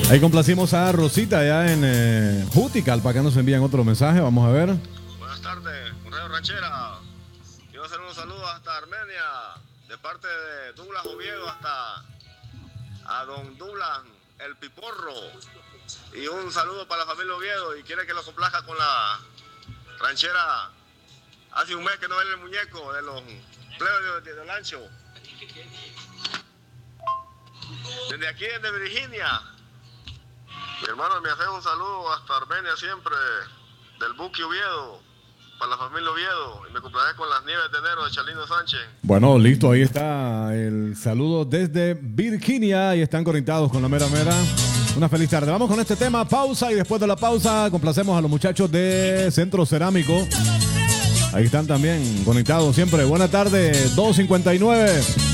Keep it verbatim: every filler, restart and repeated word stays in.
Ahí complacimos a Rosita allá en eh, Jutical, para que nos envíen otro mensaje. Vamos a ver. Buenas tardes, Correo Ranchera. Quiero hacer un saludo hasta Armenia, de parte de Douglas Oviedo hasta a don Douglas, el Piporro. Y un saludo para la familia Oviedo. Y quiere que lo complazca con la ranchera. Hace un mes que no ven el muñeco de los plebes de, de, de Lancho. Desde aquí, desde Virginia. Mi hermano me hace un saludo hasta Armenia siempre, del Buque Oviedo, para la familia Oviedo. Y me complace con las nieves de enero de Chalino Sánchez. Bueno, listo, ahí está el saludo desde Virginia y están conectados con la mera mera. Una feliz tarde. Vamos con este tema, pausa, y después de la pausa complacemos a los muchachos de Centro Cerámico. Ahí están también conectados siempre. Buena tarde, dos cincuenta y nueve.